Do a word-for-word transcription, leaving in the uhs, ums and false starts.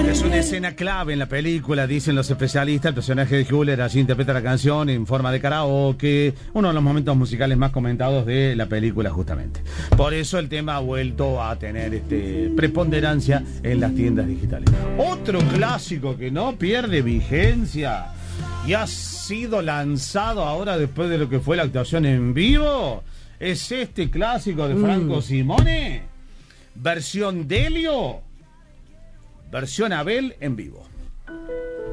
Es una escena clave en la película, dicen los especialistas. El personaje de Hewlett allí interpreta la canción en forma de karaoke, uno de los momentos musicales más comentados de la película justamente. Por eso el tema ha vuelto a tener este, preponderancia en las tiendas digitales. Otro clásico que no pierde vigencia y ha sido lanzado ahora después de lo que fue la actuación en vivo es este clásico de Franco mm. Simone, versión Delio, versión Abel en vivo.